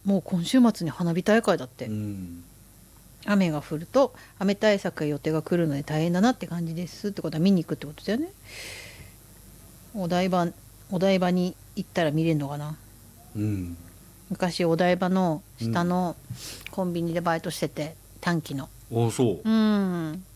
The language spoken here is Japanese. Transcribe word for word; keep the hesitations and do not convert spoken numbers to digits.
もう今週末に花火大会だって、うん、雨が降ると雨対策や予定が来るので大変だなって感じですってことは見に行くってことだよね。お台場お台場に行ったら見れるのかな、うん、昔お台場の下のコンビニでバイトしてて、短期の。 あ、そう。 うん。